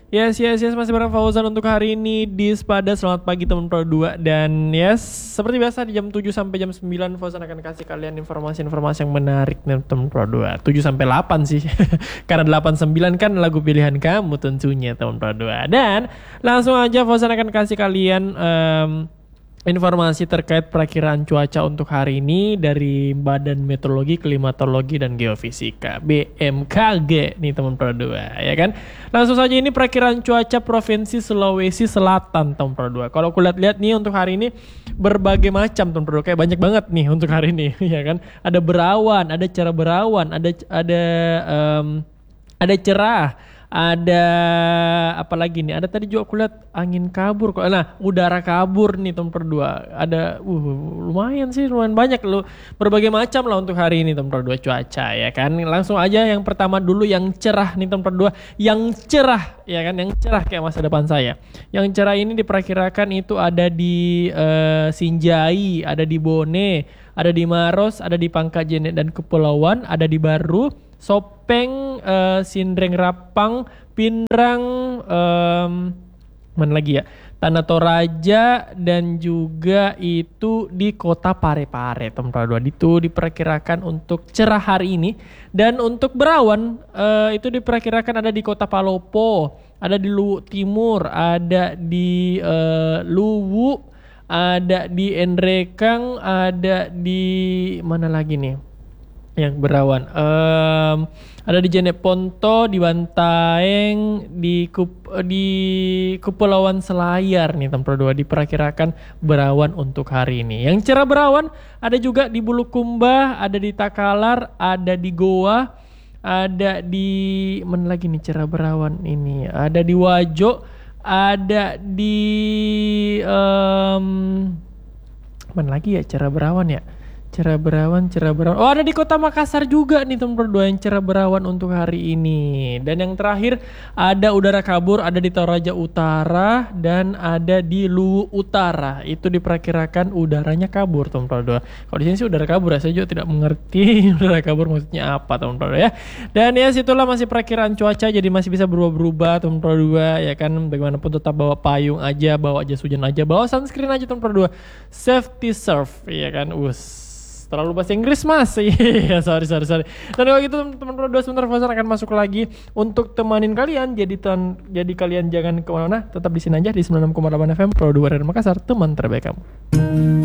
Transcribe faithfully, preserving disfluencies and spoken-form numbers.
Yes, yes, yes, masih bareng Fauzan untuk hari ini di Spada. Selamat pagi teman Pro dua. Dan yes, seperti biasa di jam tujuh sampai jam sembilan Fauzan akan kasih kalian informasi-informasi yang menarik nih teman Pro dua. tujuh sampai delapan sih. Karena delapan sembilan kan lagu pilihan kamu tentunya teman Pro dua. Dan langsung aja Fauzan akan kasih kalian um, informasi terkait perakiraan cuaca untuk hari ini dari Badan Meteorologi, Klimatologi, dan Geofisika B M K G nih teman Pro dua, ya kan? Langsung saja ini perakiraan cuaca Provinsi Sulawesi Selatan teman Pro dua. Kalau aku lihat-lihat nih untuk hari ini berbagai macam teman Pro dua, kayak banyak banget nih untuk hari ini, ya kan? Ada berawan, ada cerah berawan, ada ada um, ada cerah. Ada apa lagi nih? Ada tadi juga aku lihat angin kabur kok. Nah, udara kabur nih teman Pro dua. Ada uh lumayan sih, lumayan banyak lu berbagai macam lah untuk hari ini teman Pro dua cuaca, ya kan. Langsung aja yang pertama dulu yang cerah nih teman Pro dua. Yang cerah, ya kan, yang cerah kayak masa depan saya. Yang cerah ini diperkirakan itu ada di uh, Sinjai, ada di Bone, ada di Maros, ada di Pangkajenet dan Kepulauan, ada di Baru, Sopeng, uh, Sindreng Rapang, Pindrang, um, mana lagi ya? Tanah Toraja, dan juga itu di Kota Parepare teman Pro dua. Itu diperkirakan untuk cerah hari ini. Dan untuk berawan uh, itu diperkirakan ada di Kota Palopo, ada di Luwu Timur, ada di uh, Luwu, ada di Enrekang, ada di mana lagi nih yang berawan? Um, ada di Jeneponto, di Bantaeng, di Kup, di Kepulauan Selayar nih teman Pro dua, diperkirakan berawan untuk hari ini. Yang cerah berawan ada juga di Bulukumba, ada di Takalar, ada di Goa, ada di mana lagi nih cerah berawan ini? Ada di Wajo, ada di um, mana lagi ya cerah berawan ya? Cerah berawan, cerah berawan. Oh, ada di Kota Makassar juga nih teman Pro dua yang cerah berawan untuk hari ini. Dan yang terakhir ada udara kabur, ada di Toraja Utara dan ada di Luwu Utara. Itu diperkirakan udaranya kabur teman Pro dua. Kalau di sini sih udara kabur ya, saya juga tidak mengerti udara kabur maksudnya apa teman Pro dua ya. Dan ya situlah masih perakiraan cuaca, jadi masih bisa berubah-berubah teman Pro dua, ya kan. Bagaimanapun tetap bawa payung aja, bawa jas hujan aja, bawa sunscreen aja teman Pro dua. Safety surf, ya kan. Us. Terlalu bahasa Inggris mas. Iya sorry sorry sorry. Dan kalau gitu teman-teman Pro dua, sebentar Fauzan akan masuk lagi untuk temanin kalian. Jadi ten, jadi kalian jangan kemana-mana, tetap di sini aja di sembilan puluh enam koma delapan F M Pro dua dari Makassar, teman terbaik kamu.